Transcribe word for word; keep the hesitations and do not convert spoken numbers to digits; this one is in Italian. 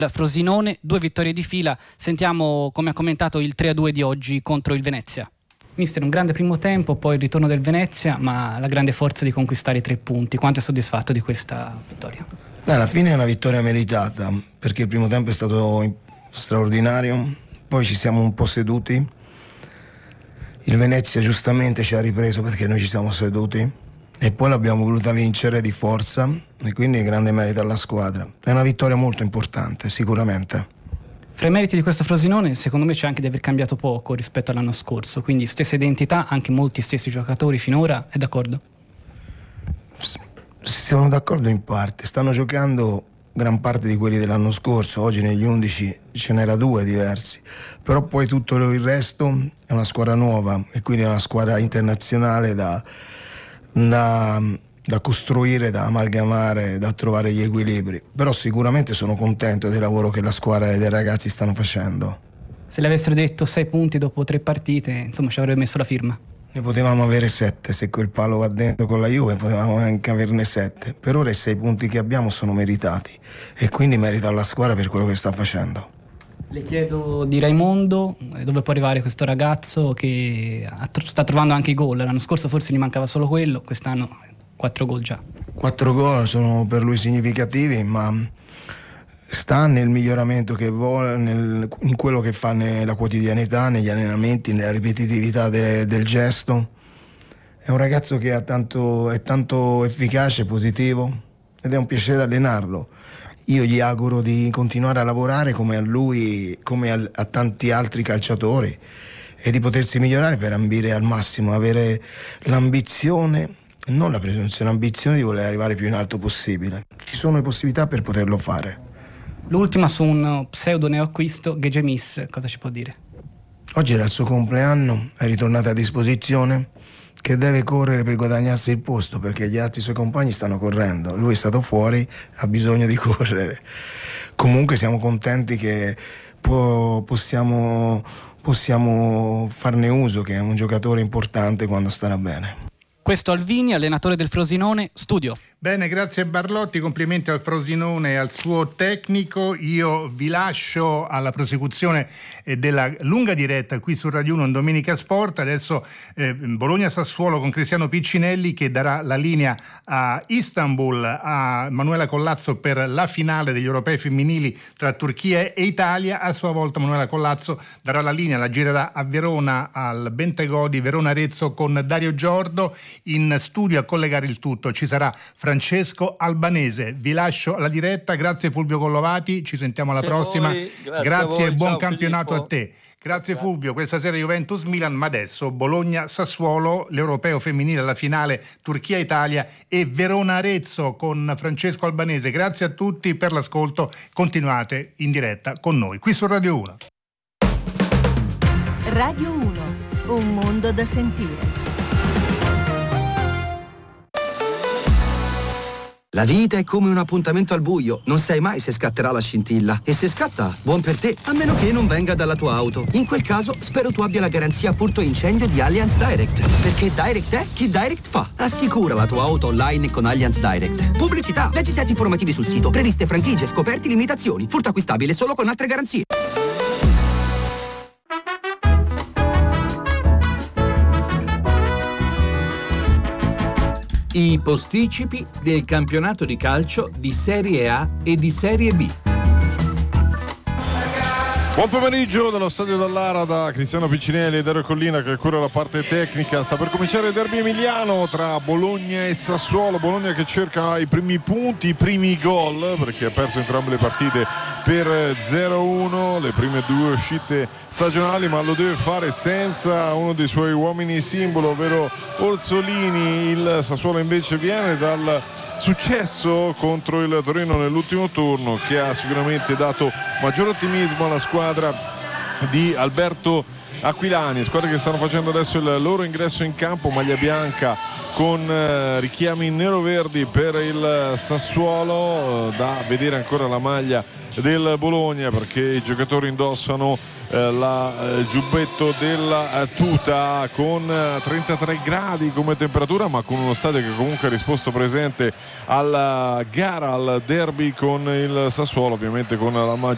Frosinone, due vittorie di fila. Sentiamo come ha commentato il tre a due di oggi contro il Venezia. Mister, un grande primo tempo, poi il ritorno del Venezia, ma la grande forza di conquistare i tre punti. Quanto è soddisfatto di questa vittoria? Alla fine è una vittoria meritata, perché il primo tempo è stato straordinario, poi ci siamo un po' seduti. Il Venezia giustamente ci ha ripreso perché noi ci siamo seduti e poi l'abbiamo voluta vincere di forza e quindi grande merito alla squadra. È una vittoria molto importante, sicuramente. Fra i meriti di questo Frosinone, secondo me c'è anche di aver cambiato poco rispetto all'anno scorso, quindi stessa identità, anche molti stessi giocatori finora, è d'accordo? S- sono d'accordo in parte, stanno giocando gran parte di quelli dell'anno scorso, oggi negli undici ce n'era due diversi, però poi tutto il resto è una squadra nuova e quindi è una squadra internazionale da... da da costruire, da amalgamare, da trovare gli equilibri. Però sicuramente sono contento del lavoro che la squadra e dei ragazzi stanno facendo. Se le avessero detto sei punti dopo tre partite, insomma ci avrebbe messo la firma. Ne potevamo avere sette, se quel palo va dentro con la Juve potevamo anche averne sette. Per ora i sei punti che abbiamo sono meritati e quindi merita alla squadra per quello che sta facendo. Le chiedo di Raimondo dove può arrivare questo ragazzo che sta trovando anche i gol. L'anno scorso forse gli mancava solo quello, quest'anno quattro gol già. Quattro gol sono per lui significativi, ma sta nel miglioramento che vuole, nel, in quello che fa nella quotidianità, negli allenamenti, nella ripetitività de, del gesto. È un ragazzo che ha tanto, è tanto efficace, positivo ed è un piacere allenarlo. Io gli auguro di continuare a lavorare come a lui, come a, a tanti altri calciatori e di potersi migliorare per ambire al massimo, avere l'ambizione, non la presunzione, l'ambizione di voler arrivare più in alto possibile. Ci sono le possibilità per poterlo fare. L'ultima su un pseudo neoacquisto, Gegemis, cosa ci può dire? Oggi era il suo compleanno, è ritornato a disposizione, che deve correre per guadagnarsi il posto perché gli altri suoi compagni stanno correndo. Lui è stato fuori, ha bisogno di correre. Comunque siamo contenti che può, possiamo, possiamo farne uso, che è un giocatore importante quando starà bene. Questo Alvini, allenatore del Frosinone, studio. Bene, grazie Barlotti, complimenti al Frosinone e al suo tecnico. Io vi lascio alla prosecuzione eh, della lunga diretta qui su Radio uno in Domenica Sport. Adesso eh, Bologna-Sassuolo con Cristiano Piccinelli che darà la linea a Istanbul a Manuela Collazzo per la finale degli europei femminili tra Turchia e Italia. A sua volta Manuela Collazzo darà la linea, la girerà a Verona al Bentegodi Verona-Arezzo con Dario Giordo. In studio a collegare il tutto ci sarà Francesco Albanese. Vi lascio la diretta, grazie Fulvio Collovati, ci sentiamo alla grazie prossima. Voi, grazie grazie e buon Ciao, campionato Filippo. A te. Grazie Fulvio, questa sera Juventus Milan, ma adesso Bologna Sassuolo, l'europeo femminile alla finale Turchia Italia e Verona Arezzo con Francesco Albanese. Grazie a tutti per l'ascolto, continuate in diretta con noi qui su Radio uno. Radio uno, un mondo da sentire. La vita è come un appuntamento al buio, non sai mai se scatterà la scintilla. E se scatta, buon per te, a meno che non venga dalla tua auto. In quel caso, spero tu abbia la garanzia furto incendio di Allianz Direct. Perché Direct è chi Direct fa. Assicura la tua auto online con Allianz Direct. Pubblicità, leggi i set informativi sul sito, previste franchigie, scoperti, limitazioni. Furto acquistabile solo con altre garanzie. I posticipi del campionato di calcio di Serie A e di Serie B. Buon pomeriggio dallo stadio Dallara da Cristiano Piccinelli e Dario Collina che cura la parte tecnica. Sta per cominciare il derby emiliano tra Bologna e Sassuolo. Bologna che cerca i primi punti, i primi gol, perché ha perso entrambe le partite per zero a uno, le prime due uscite stagionali, ma lo deve fare senza uno dei suoi uomini simbolo, ovvero Orsolini. Il Sassuolo invece viene dal successo contro il Torino nell'ultimo turno, che ha sicuramente dato maggior ottimismo alla squadra di Alberto Aquilani, squadre che stanno facendo adesso il loro ingresso in campo, maglia bianca con eh, richiami nero-verdi per il Sassuolo, eh, da vedere ancora la maglia del Bologna perché i giocatori indossano eh, la eh, giubbetto della eh, tuta con eh, trentatré gradi come temperatura, ma con uno stadio che comunque ha risposto presente alla gara, al derby con il Sassuolo, ovviamente con la maggior